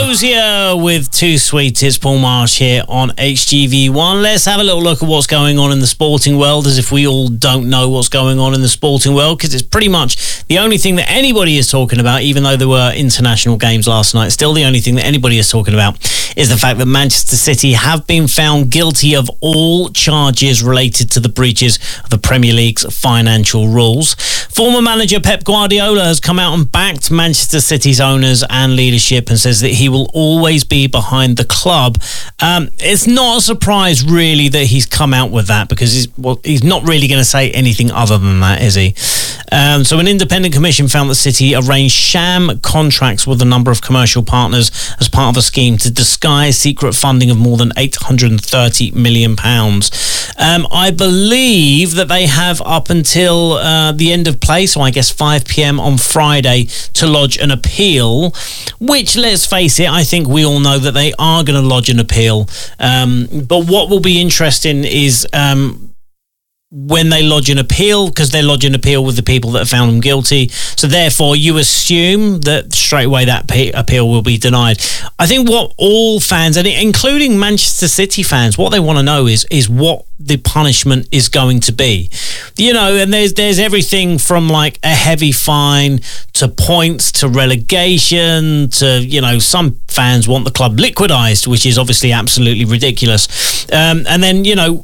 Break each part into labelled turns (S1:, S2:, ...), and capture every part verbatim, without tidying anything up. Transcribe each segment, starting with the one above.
S1: Ambrosia with Too Sweet. It's Paul Marsh here on H G V one. Let's have a little look at what's going on in the sporting world, as if we all don't know what's going on in the sporting world, because it's pretty much the only thing that anybody is talking about, even though there were international games last night. Still the only thing that anybody is talking about is the fact that Manchester City have been found guilty of all charges related to the breaches of the Premier League's financial rules. Former manager Pep Guardiola has come out and backed Manchester City's owners and leadership and says that he will always be behind the club. Um, it's not a surprise, really, that he's come out with that, because he's, well, he's not really going to say anything other than that, is he? Um, so an independent commission found that City arranged sham contracts with a number of commercial partners as part of a scheme to disguise secret funding of more than eight hundred thirty million pounds. Um, I believe that they have up until uh, the end of play, so I guess five p.m. on Friday, to lodge an appeal, which, let's face it, I think we all know that they are going to lodge an appeal. Um, but what will be interesting is Um, when they lodge an appeal, because they lodge an appeal with the people that have found them guilty. So therefore, you assume that straight away that p- appeal will be denied. I think what all fans, and including Manchester City fans, what they want to know is is what the punishment is going to be. You know, and there's there's everything from like a heavy fine to points to relegation to, you know, some fans want the club liquidised, which is obviously absolutely ridiculous. Um, and then, you know,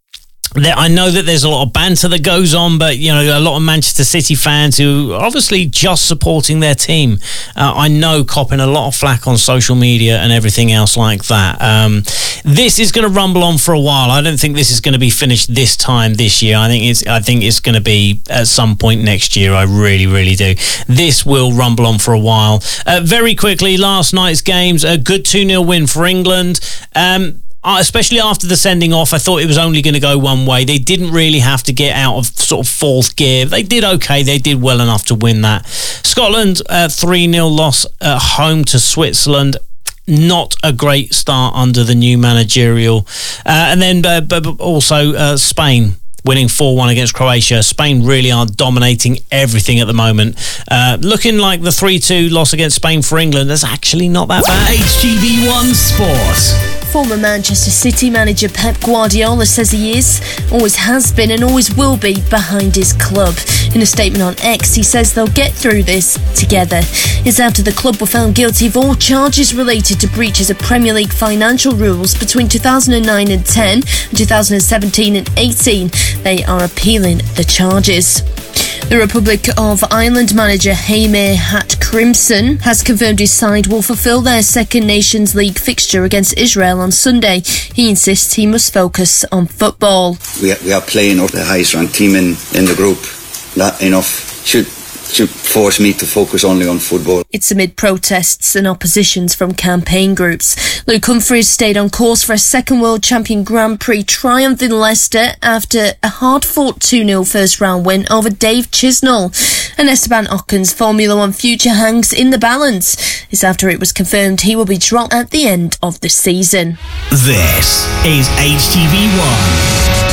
S1: I know that there's a lot of banter that goes on, but, you know, a lot of Manchester City fans who are obviously just supporting their team, uh, I know, copping a lot of flack on social media and everything else like that. Um, this is going to rumble on for a while. I don't think this is going to be finished this time this year. I think it's I think it's going to be at some point next year. I really, really do. This will rumble on for a while. Uh, very quickly, last night's games, a good two nil win for England. Um, Especially after the sending off, I thought it was only going to go one way. They didn't really have to get out of sort of fourth gear. They did okay. They did well enough to win that. Scotland, uh, three nil loss at home to Switzerland. Not a great start under the new managerial. Uh, and then uh, but also uh, Spain, winning four one against Croatia. Spain really are dominating everything at the moment. Uh, looking like the three two loss against Spain for England is actually not that bad.
S2: H G V one Sport.
S3: Former Manchester City manager Pep Guardiola says he is, always has been and always will be behind his club. In a statement on X, he says they'll get through this together. It's after the club were found guilty of all charges related to breaches of Premier League financial rules between two thousand nine and ten and two thousand seventeen and eighteen. They are appealing the charges. The Republic of Ireland manager Jaime Hart-Crimson has confirmed his side will fulfil their second Nations League fixture against Israel on Sunday. He insists he must focus on football.
S4: We are, we are playing up the highest ranked team in, in the group. That enough should should force me to focus only on football.
S3: It's amid protests and oppositions from campaign groups. Luke Humphries stayed on course for a second World Champion Grand Prix triumph in Leicester after a hard-fought two nil first-round win over Dave Chisnall. And Esteban Ocon's Formula One future hangs in the balance. It's after it was confirmed he will be dropped at the end of the season.
S2: This is H G V one.